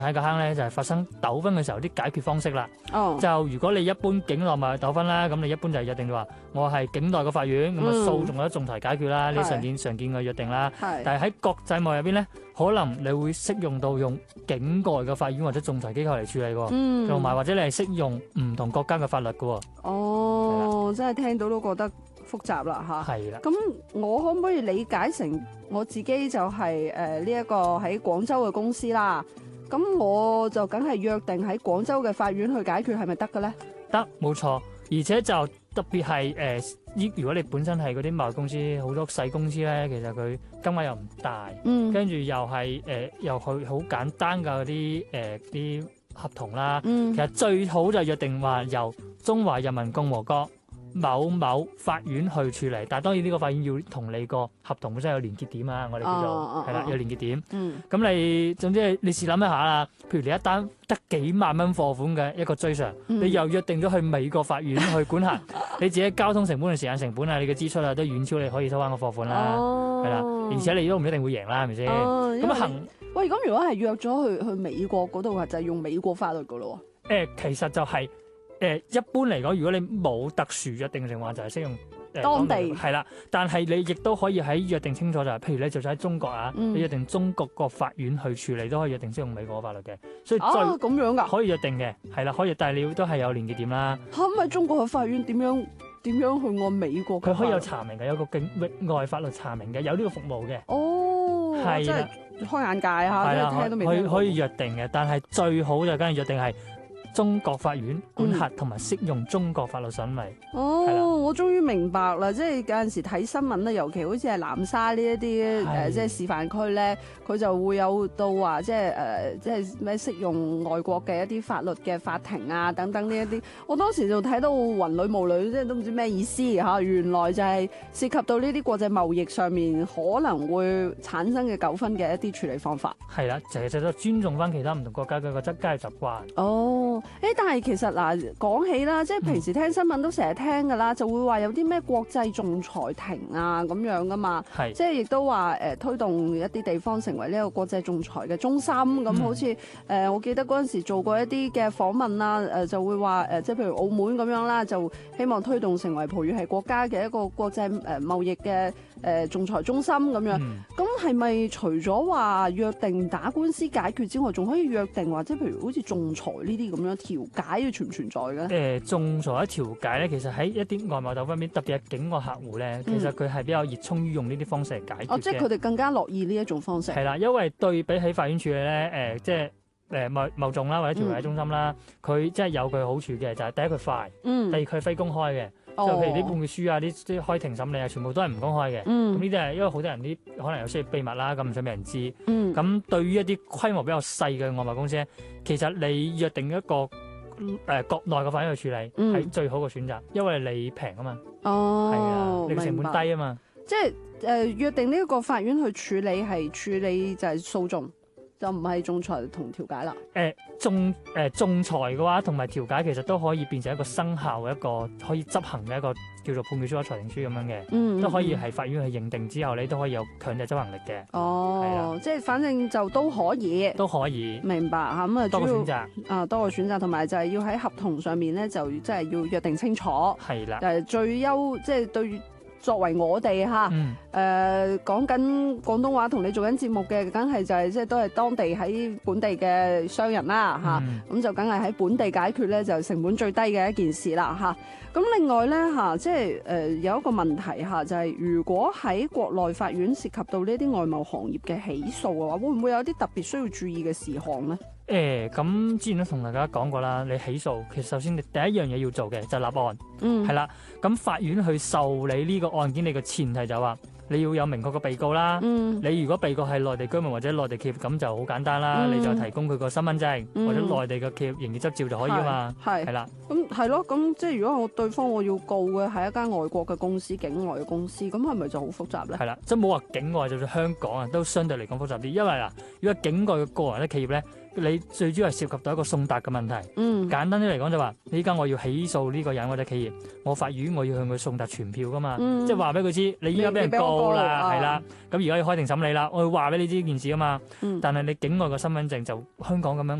喺個坑咧就係發生糾紛嘅時候啲解決方式啦。 哦， 就如果你一般境內咪糾紛啦，咁你一般就係約定話我係境內嘅法院，咁啊訴訟或者仲裁解決啦，呢啲常見嘅約定啦。 係。 但係喺國際貿易入邊咧，可能你會適用到用境外嘅法院或者仲裁機構嚟處理喎，同埋或者你係適用唔同國家嘅法律嘅喎。 哦，真係聽到都覺得複雜啦嚇。 係啦。 咁我可唔可以理解成我自己就係呢一個喺廣州嘅公司啦？咁我就梗係約定喺廣州嘅法院去解決，係咪得嘅咧？ 得，冇錯。而且就特別係如果你本身係嗰啲貿易公司，好多細公司咧，其實佢金額又唔大，跟住又係又去好簡單嘅嗰啲合同啦。其實最好就約定話由中華人民共和國某某法院去處理，但係當然呢個法院要同你個合同本身有連結點啊，我哋叫做係啦，有連結點。咁你總之你試諗一下啦，譬如你一單得幾萬蚊貨款嘅一個追償，你又約定咗去美國法院去管轄，你自己交通成本同時間成本啊，你嘅支出啊都遠超你可以收翻個貨款啦，係啦，而且你都唔一定會贏啦，係咪先？咁喂，咁如果係約咗去美國嗰度，就係用美國法律噶咯喎？ 其實就係。一般嚟講，如果你冇特殊約定嘅情況，就係適用當地係啦。但係你亦都可以喺約定清楚就係，譬如你就喺中國啊，你約定中國個法院去處理，都可以約定適用美國嘅法律嘅。所以咁樣㗎， 可以約定嘅，係啦，可以，但係你都係有連結點啦。 咁喺中國嘅法院點樣去按美國？ 佢可以有查明嘅，有個域外法律查明嘅，有呢個服務嘅。 哦，係真係開眼界嚇，真係聽都未聽過。 可以約定嘅，但係最好就梗係約定係中國法院管轄同埋適用中國法律審理。 我終於明白啦！即係有陣時睇新聞咧，尤其好似係南沙呢一啲即係示範區咧，佢就會有到話即係咩適用外國嘅一啲法律嘅法庭啊等等呢一啲。我當時就睇到雲裏霧裏，即係都唔知咩意思嚇。原來就係涉及到呢啲國際貿易上面可能會產生嘅糾紛嘅一啲處理方法。 係啦，就係尊重翻其他唔同國家嘅則街習慣。 但係其實嗱，講起啦，即係平時聽新聞都成日聽㗎啦，就會話有啲咩國際仲裁庭啊咁樣㗎嘛，即係亦都話推動一啲地方成為呢個國際仲裁嘅中心。咁好似我記得嗰陣時做過一啲嘅訪問啦，就會話即係譬如澳門咁樣啦，就希望推動成為葡語系國家嘅一個國際貿易嘅仲裁中心咁樣。咁係咪除咗話約定打官司解決之外，仲可以約定或者譬如好似仲裁呢啲咁樣調解嘅存唔存在嘅咧？ 仲裁調解咧，其實喺一啲外貿糾紛邊，特別係境外客戶咧，其實佢係比較熱衷於用呢啲方式嚟解決嘅。 即係佢哋更加樂意呢一種方式。 係啦，因為對比起法院處理咧，即係貿仲啦或者調解中心啦，佢即係有佢好處嘅，就係第一佢快，第二佢係非公開嘅。就譬如啲判決書啊，啲開庭審理啊，全部都係唔公開嘅。咁呢啲係因為好多人啲可能有需要秘密啦，咁唔想俾人知。咁對於一啲規模比較細嘅外貿公司咧，其實你約定一個國內嘅法院去處理係最好嘅選擇，因為你平啊嘛。係啊，你嘅成本低啊嘛。 即係約定呢一個法院去處理係處理就係訴訟，就唔係仲裁同調解啦。 仲裁嘅話同埋調解其實都可以變成一個生效嘅一個可以執行嘅一個叫做判決書或裁定書咁樣嘅，都可以係法院去認定之後，你都可以有強制執行力嘅。 即係反正就都可以。都可以。明白嚇，咁啊多個選擇。 多個選擇，同埋就係要喺合同上面咧，就即係要約定清楚。 係啦。 最優即係對。作為我哋講緊廣東話同你做緊節目嘅，梗係就係即係都係當地喺本地嘅商人啦咁就梗係喺本地解決咧，就成本最低嘅一件事啦咁另外咧即係有一個問題就係如果喺國內法院涉及到呢啲外貿行業嘅起訴嘅話，會唔會有啲特別需要注意嘅事項咧？ 咁之前都同大家講過啦，你起訴其實首先你第一樣嘢要做嘅就係立案，係啦。咁法院去受理呢個案件，你嘅前提就話你要有明確嘅被告啦。你如果被告係內地居民或者內地企業，咁就好簡單啦，你就提供佢個身份證或者內地嘅企業營業執照就可以啊嘛。係啦。 咁係咯，咁即係如果對方我要告嘅係一間外國嘅公司，境外嘅公司，咁係咪就好複雜咧？ 係啦，即係冇話境外，就算香港啊，都相對嚟講複雜啲，因為嗱，如果境外嘅個人嘅企業咧， 你最主要係涉及到一個送達嘅問題。簡單啲嚟講就話，依家我要起訴呢個人或者企業，我法院我要向佢送達傳票噶嘛，即係話俾佢知你依家俾人告啦，係啦，咁而家要開庭審理啦，我要話俾你知呢件事噶嘛。但係你境外個身份證就香港咁樣。